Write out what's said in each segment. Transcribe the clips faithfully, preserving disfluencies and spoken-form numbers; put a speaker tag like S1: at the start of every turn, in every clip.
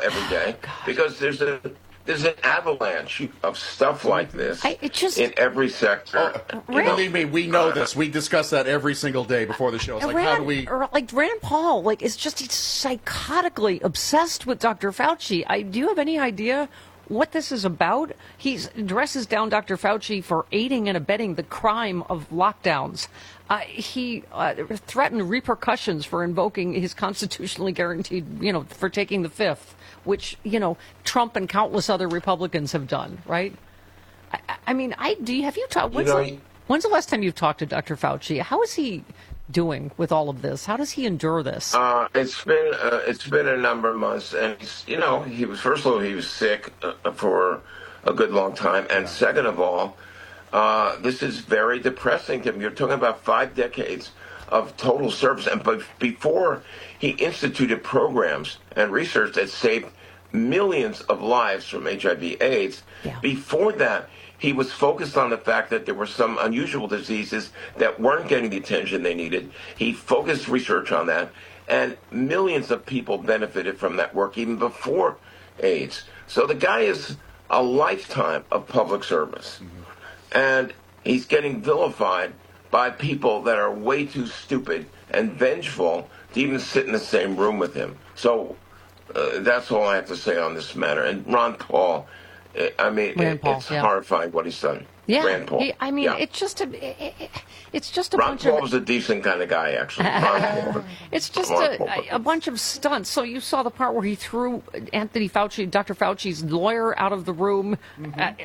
S1: every day because there's a there's an avalanche of stuff like this
S2: I, it just,
S1: in every sector.
S3: Oh, believe me, we know this. We discuss that every single day before the show. It's like,
S2: Rand,
S3: how do we...
S2: or like Rand Paul, like, it's just, he's psychotically obsessed with Doctor Fauci. I, do you have any idea what this is about? He dresses down Doctor Fauci for aiding and abetting the crime of lockdowns. Uh, he uh, threatened repercussions for invoking his constitutionally guaranteed, you know, for taking the fifth, which, you know, Trump and countless other Republicans have done, right? I, I mean, I do. You, have you talked? When's,
S1: You know,
S2: the, when's the last time you've talked to Doctor Fauci? How is he doing with all of this? How does he endure this?
S1: Uh, it's been uh, it's been a number of months, and he's, you know, he was first of all he was sick uh, for a good long time, and second of all, uh, this is very depressing to him. You're talking about five decades of total service, and but before he instituted programs and research that saved millions of lives from H I V/AIDS,
S2: Yeah.
S1: before that, he was focused on the fact that there were some unusual diseases that weren't getting the attention they needed. He focused research on that, and millions of people benefited from that work even before AIDS. So the guy is a lifetime of public service. Mm-hmm. And he's getting vilified by people that are way too stupid and vengeful to even sit in the same room with him. So uh, that's all I have to say on this matter. And Ron Paul, I mean, it,
S2: Paul,
S1: it's
S2: yeah.
S1: horrifying what he's done.
S2: Yeah,
S1: Rand Paul.
S2: he, I mean,
S1: yeah.
S2: it's just a, it, it, it's just a
S1: Ron
S2: bunch
S1: Paul
S2: of.
S1: was a decent kind of guy, actually. Ron Paul.
S2: It's just
S1: Ron Paul.
S2: a, a bunch of stunts. So you saw the part where he threw Anthony Fauci, Doctor Fauci's lawyer, out of the room. Mm-hmm. Uh,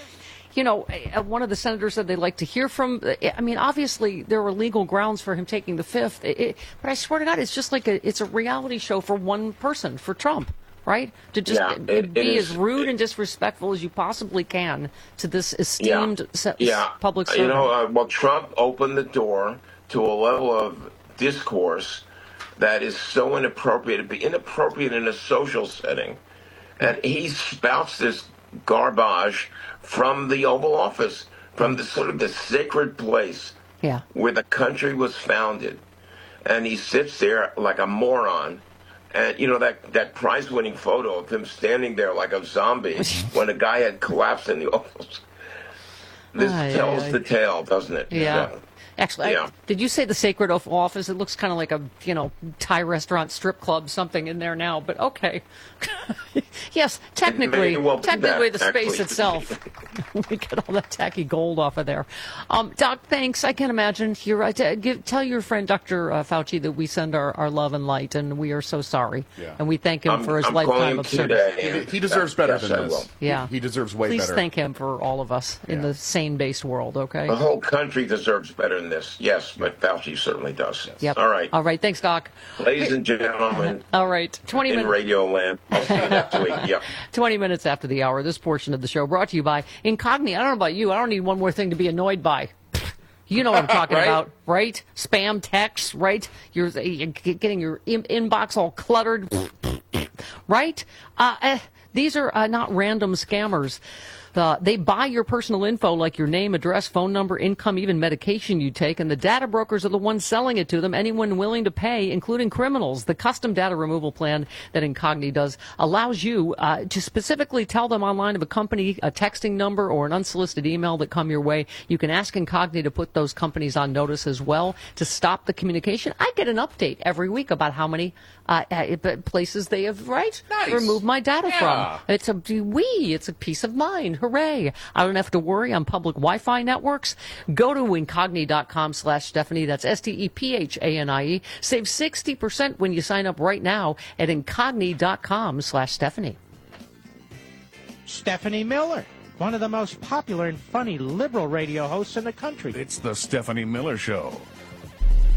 S2: you know, uh, one of the senators said they'd like to hear from. I mean, obviously there were legal grounds for him taking the fifth. It, it, but I swear to God, it's just like a it's a reality show for one person, for Trump. Right? To just
S1: Yeah, it-
S2: be
S1: it
S2: as
S1: is-
S2: rude
S1: it-
S2: and disrespectful as you possibly can to this esteemed
S1: yeah.
S2: se-
S1: yeah.
S2: public
S1: You
S2: servant.
S1: know, uh, well, Trump opened the door to a level of discourse that is so inappropriate, it'd be inappropriate in a social setting. And he spouts this garbage from the Oval Office, from the sort of the sacred place
S2: Yeah.
S1: where the country was founded. And he sits there like a moron. And, you know, that, that prize-winning photo of him standing there like a zombie when a guy had collapsed in the office. This
S2: Aye,
S1: tells
S2: aye, aye.
S1: the tale, doesn't it?
S2: Yeah. Actually,
S1: Yeah.
S2: I, did you say the Sacred Oath Office? It looks kind of like a, you know, Thai restaurant, strip club, something in there now. But okay. Yes, technically,
S1: It may well be
S2: technically
S1: that,
S2: the space
S1: actually.
S2: itself. We get all that tacky gold off of there. Um, Doc, thanks. I can imagine. You're right. Uh, give, tell your friend Doctor Uh, Fauci that we send our, our love and light, and we are so sorry.
S3: Yeah.
S2: And we thank him
S1: I'm,
S2: for his
S1: I'm calling
S2: lifetime
S1: him
S2: of service.
S1: today.
S3: He, he deserves better
S1: Yes,
S3: than
S1: I
S3: this.
S1: will.
S2: Yeah.
S3: He, he deserves way
S2: Please
S3: better.
S2: thank him for all of us in
S3: Yeah.
S2: the sane-based world, okay?
S1: The whole country deserves better than this. Yes, but Fauci certainly does.
S2: Yep.
S1: All right.
S2: All right. Thanks, Doc.
S1: Ladies and gentlemen,
S2: All right. twenty
S1: in
S2: minutes.
S1: Radio Land, I'll see you next week. Yep.
S2: twenty minutes after the hour, this portion of the show brought to you by Incogni. I don't know about you. I don't need one more thing to be annoyed by. You know what I'm talking
S3: Right?
S2: about, right? Spam texts, right? You're, you're getting your in- inbox all cluttered, right? Uh, eh, these are uh, not random scammers. Uh, they buy your personal info like your name, address, phone number, income, even medication you take, and the data brokers are the ones selling it to them, anyone willing to pay, including criminals. The custom data removal plan that Incogni does allows you uh, to specifically tell them online of a company, a texting number, or an unsolicited email that come your way. You can ask Incogni to put those companies on notice as well to stop the communication. I get an update every week about how many uh, uh, places they have, right,
S3: Nice.
S2: removed my data
S3: Yeah.
S2: from. It's a we. It's a peace of mind. Hooray. I don't have to worry on public Wi-Fi networks. Go to incogni.com slash Stephanie. That's S T E P H A N I E. Save sixty percent when you sign up right now at incogni.com slash Stephanie.
S4: Stephanie Miller, one of the most popular and funny liberal radio hosts in the country.
S5: It's the Stephanie Miller Show.